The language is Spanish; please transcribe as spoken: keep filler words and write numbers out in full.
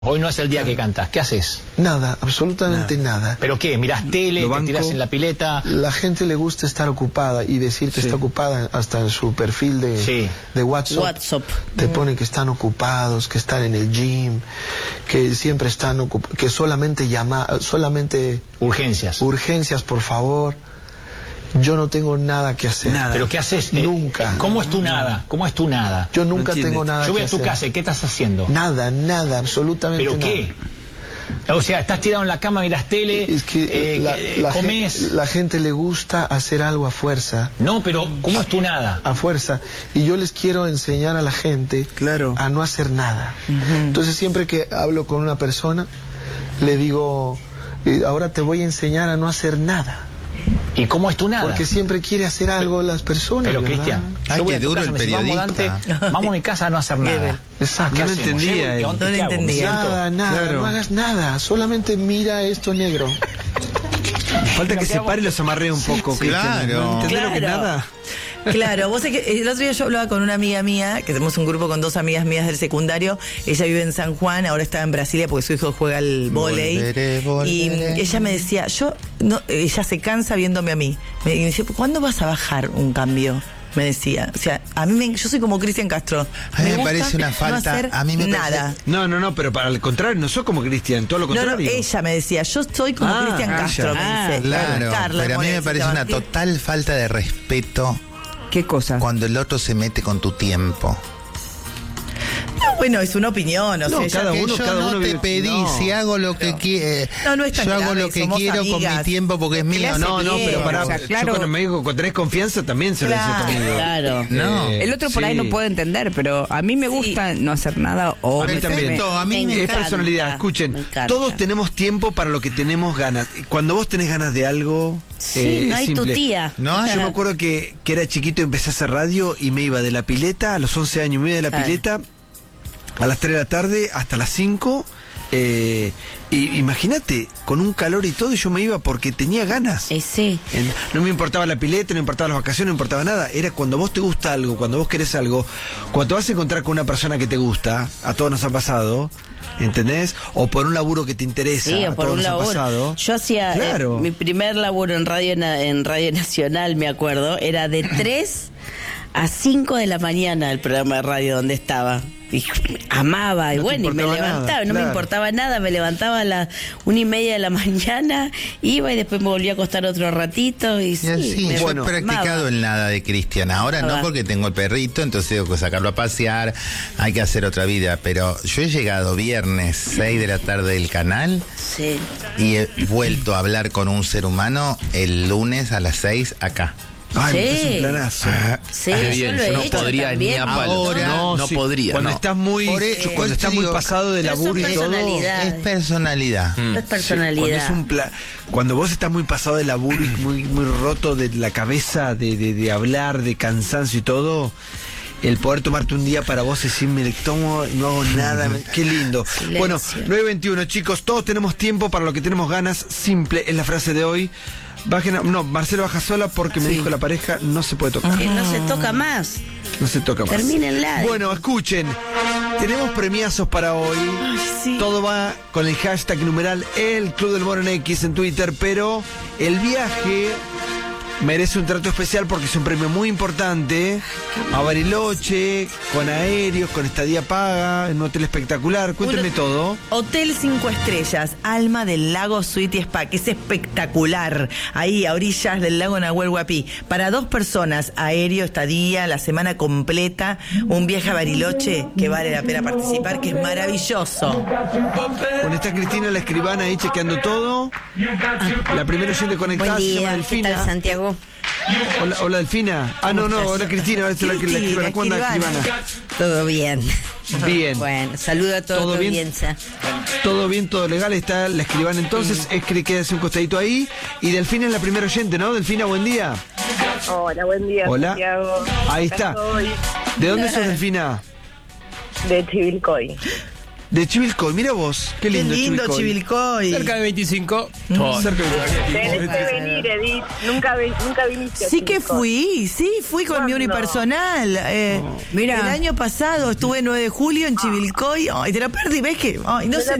Hoy no es el día que cantas. ¿Qué haces? Nada, absolutamente nada. nada. ¿Pero qué? ¿Mirás tele? ¿Te tirás en la pileta? La gente le gusta estar ocupada y decir que sí. está ocupada hasta en su perfil de, sí. de WhatsApp. WhatsApp. Te mm. ponen que están ocupados, que están en el gym, que siempre están ocupados, que solamente llama, solamente... Urgencias. Urgencias, por favor. Yo no tengo nada que hacer. Nada. ¿Pero qué haces? Nunca. ¿Cómo es tu nada? ¿Cómo es tu nada? Yo nunca no tengo nada que hacer. Yo voy a tu hacer. casa, ¿y qué estás haciendo? Nada, nada, absolutamente nada. ¿Pero qué? O sea, estás tirado en la cama, miras tele, es que eh, la, la comes... Gente, la gente le gusta hacer algo a fuerza. No, pero ¿cómo es tu nada? A fuerza. Y yo les quiero enseñar a la gente claro. a no hacer nada. Uh-huh. Entonces siempre que hablo con una persona, le digo, ahora te voy a enseñar a no hacer nada. ¿Y cómo es tu nada? Porque siempre quiere hacer algo las personas. Pero, Cristian, ay, qué duro el periodista. Vamos, Dante, vamos a mi casa a no hacer nada. Exacto. No lo entendía. ¿Qué, no lo entendía. Nada, nada, claro. no hagas nada. Solamente mira esto negro. Falta que se pare y los amarre un poco, sí, Cristian. Claro. No entendés claro. lo que nada. Claro, vos sabés que el otro día yo hablaba con una amiga mía, que tenemos un grupo con dos amigas mías del secundario. Ella vive en San Juan, ahora está en Brasilia porque su hijo juega al vóley. Volveré, volveré. Y ella me decía, yo, no, ella se cansa viéndome a mí. Me, y me decía, ¿cuándo vas a bajar un cambio? Me decía, o sea, a mí me, yo soy como Cristian Castro. A mí me, me parece una falta, no a mí me nada. Parece... No, no, no, pero para el contrario, no soy como Cristian, todo lo contrario. No, no, ella me decía, yo soy como ah, Cristian Castro, ah, me dice. Claro, Carla, pero a mí me parece una total falta de respeto. ¿Qué cosa? Cuando el otro se mete con tu tiempo. No, bueno, es una opinión, o no, sea, cada ya uno, que yo cada no uno te vive... pedí, no, si hago lo que quiero, no, no es tan yo hago grave, lo que somos quiero amigas. con mi tiempo porque es mío. No, no, pero para, o sea, claro. yo cuando me digo, cuando tenés confianza también se claro, lo dice conmigo. Claro. No. Eh, el otro por sí. ahí no puede entender, pero a mí me gusta sí. no hacer nada o a mí me también. Me, a mí me es personalidad. Escuchen, todos tenemos tiempo para lo que tenemos ganas. Cuando vos tenés ganas de algo, sí, eh, no hay simple. tu tía. No, yo me acuerdo que, que era chiquito y empecé a hacer radio y me iba de la pileta a los once años, me iba de la Ay. pileta a las tres de la tarde hasta las cinco. Eh, y imagínate, con un calor y todo, y yo me iba porque tenía ganas. Eh, sí. En, no me importaba la pileta, no me importaba las vacaciones, no me importaba nada. Era cuando vos te gusta algo, cuando vos querés algo, cuando vas a encontrar con una persona que te gusta, a todos nos ha pasado, ¿entendés? O por un laburo que te interesa, sí, a por todos un nos laburo. ha pasado. Yo hacía claro. eh, mi primer laburo en Radio, en Radio Nacional, me acuerdo, era de tres a cinco de la mañana el programa de radio donde estaba. Y amaba, y no bueno, y me levantaba, nada, no claro. me importaba nada, me levantaba a las una y media de la mañana, iba y después me volvía a acostar otro ratito. Y, y sí, así, me yo bueno, he practicado amaba. el nada de Cristian, ahora ah, no va. porque tengo el perrito, entonces tengo que sacarlo a pasear, hay que hacer otra vida, pero yo he llegado viernes seis de la tarde del canal sí. y he vuelto a hablar con un ser humano el lunes a las seis acá. Ay, sí. es un planazo. Ah, sí, qué bien, yo, yo no hecho podría también. ni a palo. Ahora, no, no sí. podría. Cuando no. estás muy, eh, cuando estás muy pasado de laburo y todo. Es personalidad. Mm. Es personalidad. Sí, cuando, es un pla... cuando vos estás muy pasado de laburo y muy, muy roto de la cabeza, de, de, de hablar, de cansancio y todo. El poder tomarte un día para vos decir, me tomo, no hago nada, qué lindo. Silencio. Bueno, nueve veintiuno, chicos, todos tenemos tiempo para lo que tenemos ganas. Simple es la frase de hoy. Bajen a, no, Marcelo baja sola porque me sí. dijo la pareja, no se puede tocar. Que no se toca más. No se toca más. Termínenla. Bueno, escuchen, tenemos premiazos para hoy. Ay, sí. Todo va con el hashtag numeral El Club del Humor en X en Twitter, pero el viaje merece un trato especial porque es un premio muy importante. A Bariloche, con aéreos, con estadía paga, en un hotel espectacular. Cuéntenme un todo. Hotel cinco estrellas, Alma del Lago Suite y Spa, que es espectacular. Ahí, a orillas del lago Nahuel Huapi. Para dos personas, aéreo, estadía, la semana completa. Un viaje a Bariloche que vale la pena participar, que es maravilloso. Bueno, está Cristina, la escribana, ahí chequeando todo. La primera oyente conectada se llama Delfina. ¿Qué tal, Santiago? Hola, hola Delfina. Ah, no, no, hola Cristina, ahora es la, la escribana. ¿Cuándo la escribana? Todo bien. Bien. Bueno, saludo a toda la audiencia. Todo bien, todo legal, está la escribana entonces, mm. es que le queda un costadito ahí. Y Delfina es la primera oyente, ¿no? Delfina, buen día. Hola, buen día, Hola. Santiago. Ahí está. ¿De dónde sos, Delfina? De Chivilcoy. De Chivilcoy, mira vos, qué lindo, qué lindo Chivilcoy. Chivilcoy. Cerca de veinticinco. Oh, cerca de veinticinco. Tenés que venir, Edith. Nunca, nunca viniste. Sí que fui, sí, fui con mi unipersonal. Eh, oh, mira. El año pasado estuve nueve de julio en Chivilcoy. Ay, te la perdí, ¿ves que? Ay, no sé.